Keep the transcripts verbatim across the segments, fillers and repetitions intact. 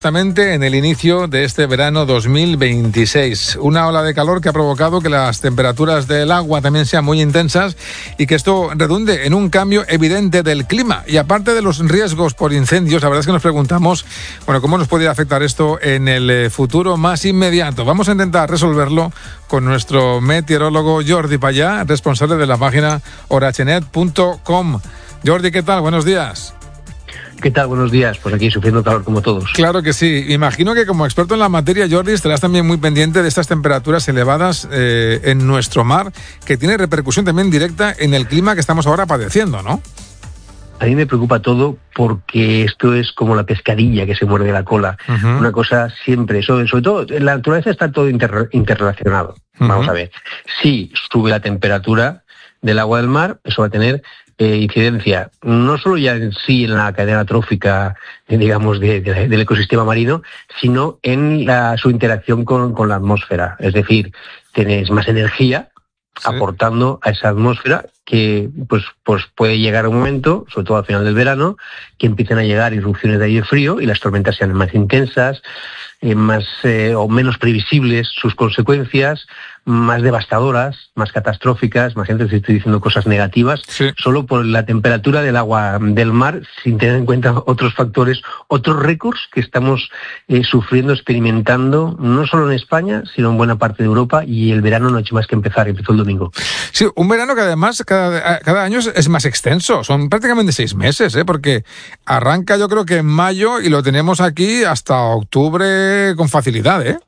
Justamente en el inicio de este verano dos mil veintiséis, una ola de calor que ha provocado que las temperaturas del agua también sean muy intensas y que esto redunde en un cambio evidente del clima. Y aparte de los riesgos por incendios, la verdad es que nos preguntamos, bueno, ¿cómo nos puede afectar esto en el futuro más inmediato? Vamos a intentar resolverlo con nuestro meteorólogo Jordi Payá, responsable de la página orachenet punto com. Jordi, ¿qué tal? Buenos días. ¿Qué tal? Buenos días. Pues aquí sufriendo calor como todos. Claro que sí. Imagino que como experto en la materia, Jordi, estarás también muy pendiente de estas temperaturas elevadas eh, en nuestro mar, que tiene repercusión también directa en el clima que estamos ahora padeciendo, ¿no? A mí me preocupa todo porque esto es como la pescadilla que se muerde la cola. Uh-huh. Una cosa siempre, sobre, sobre todo, en la naturaleza está todo inter, interrelacionado. Uh-huh. Vamos a ver. Si sube la temperatura del agua del mar, eso va a tener Eh, incidencia, no solo ya en sí en la cadena trófica, digamos, de, de, del ecosistema marino, sino en la, su interacción con, con la atmósfera. Es decir, tenéis más energía sí. aportando a esa atmósfera que pues, pues puede llegar un momento, sobre todo al final del verano, que empiecen a llegar irrupciones de aire frío y las tormentas sean más intensas, eh, más eh, o menos previsibles sus consecuencias, más devastadoras, más catastróficas. Imagínate si estoy diciendo cosas negativas, sí. solo por la temperatura del agua del mar, sin tener en cuenta otros factores, otros récords que estamos eh, sufriendo, experimentando, no solo en España, sino en buena parte de Europa, y el verano no ha hecho más que empezar, empezó el domingo. Sí, un verano que además cada, cada año es más extenso, son prácticamente seis meses, ¿eh? Porque arranca yo creo que en mayo y lo tenemos aquí hasta octubre con facilidad, ¿eh?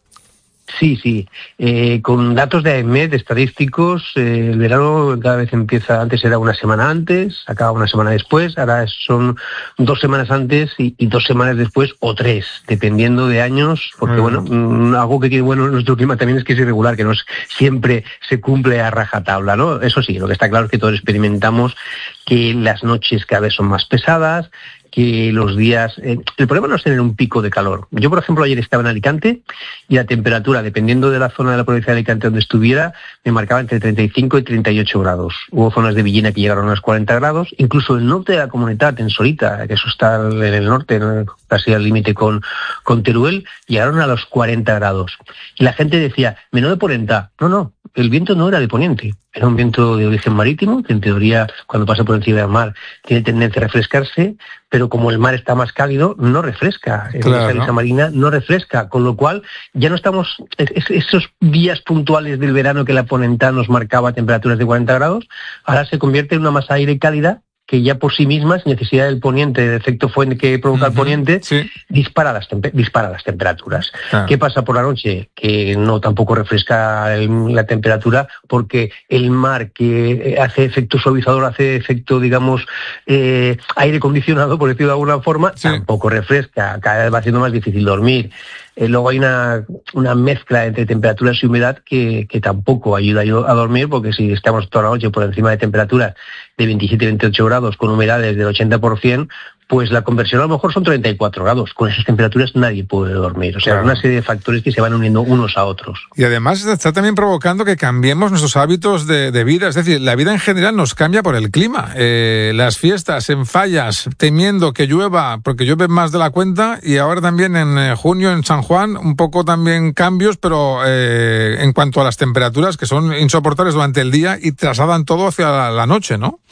Sí, sí. Eh, con datos de AEMET, estadísticos, eh, el verano cada vez empieza, antes era una semana antes, acaba una semana después, ahora son dos semanas antes y, y dos semanas después o tres, dependiendo de años, porque bueno, bueno algo que tiene bueno nuestro clima también es que es irregular, que no es, siempre se cumple a rajatabla, ¿no? Eso sí, lo que está claro es que todos experimentamos que las noches cada vez son más pesadas, que los días... Eh, el problema no es tener un pico de calor. Yo, por ejemplo, ayer estaba en Alicante y la temperatura, dependiendo de la zona de la provincia de Alicante donde estuviera, me marcaba entre treinta y cinco y treinta y ocho grados. Hubo zonas de Villena que llegaron a los cuarenta grados. Incluso el norte de la Comunitat, en Sorita, que eso está en el norte, ¿no? Casi al límite con, con Teruel, llegaron a los cuarenta grados. Y la gente decía, menos de polenta. No, no, el viento no era de poniente. Era un viento de origen marítimo, que en teoría, cuando pasa por encima del mar, tiene tendencia a refrescarse, pero como el mar está más cálido, no refresca. Claro, esa brisa marina no refresca, con lo cual ya no estamos... Es, esos días puntuales del verano que la Ponentá nos marcaba temperaturas de cuarenta grados, ahora se convierte en una masa de aire cálida que ya por sí misma, sin necesidad del poniente, del efecto fuente que provoca uh-huh, el poniente, sí. dispara, las tempe- dispara las temperaturas. Ah. ¿Qué pasa por la noche? Que no tampoco refresca el, la temperatura, porque el mar, que hace efecto suavizador, hace efecto, digamos, eh, aire acondicionado, por decirlo de alguna forma, sí. tampoco refresca, cada vez va siendo más difícil dormir. Eh, luego hay una, una mezcla entre temperaturas y humedad que, que tampoco ayuda a dormir, porque si estamos toda la noche por encima de temperaturas de veintisiete a veintiocho grados con humedades del ochenta por ciento, pues la conversión a lo mejor son treinta y cuatro grados. Con esas temperaturas nadie puede dormir. O sea, claro. una serie de factores que se van uniendo unos a otros. Y además está también provocando que cambiemos nuestros hábitos de, de vida. Es decir, la vida en general nos cambia por el clima. Eh, las fiestas en Fallas, temiendo que llueva, porque llueve más de la cuenta, y ahora también en eh, junio en San Juan, un poco también cambios, pero eh, en cuanto a las temperaturas, que son insoportables durante el día y trasladan todo hacia la, la noche, ¿no?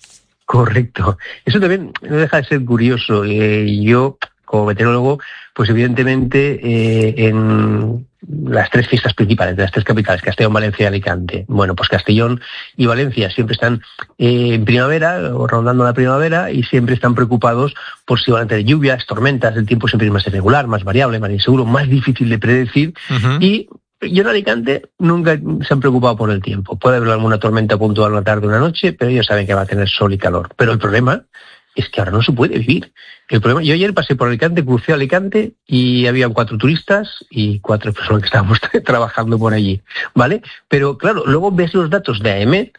Correcto. Eso también no deja de ser curioso. Eh, yo, como meteorólogo, pues evidentemente eh, en las tres fiestas principales de las tres capitales, Castellón, Valencia y Alicante. Bueno, pues Castellón y Valencia siempre están eh, en primavera, o rondando la primavera, y siempre están preocupados por si van a tener lluvias, tormentas, el tiempo siempre es más irregular, más variable, más inseguro, más difícil de predecir, uh-huh. y yo en Alicante nunca se han preocupado por el tiempo. Puede haber alguna tormenta puntual una tarde o una noche, pero ellos saben que va a tener sol y calor. Pero el problema es que ahora no se puede vivir. El problema, yo ayer pasé por Alicante, crucé Alicante y había cuatro turistas y cuatro personas que estábamos trabajando por allí, ¿vale? Pero claro, luego ves los datos de AEMET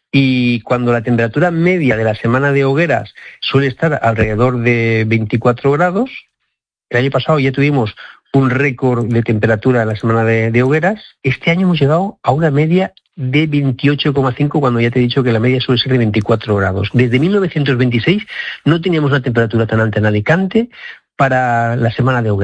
y cuando la temperatura media de la semana de hogueras suele estar alrededor de veinticuatro grados, el año pasado ya tuvimos un récord de temperatura en la semana de, de hogueras. Este año hemos llegado a una media de veintiocho coma cinco, cuando ya te he dicho que la media suele ser de veinticuatro grados. Desde mil novecientos veintiséis no teníamos una temperatura tan alta en Alicante, para la semana de Oguera.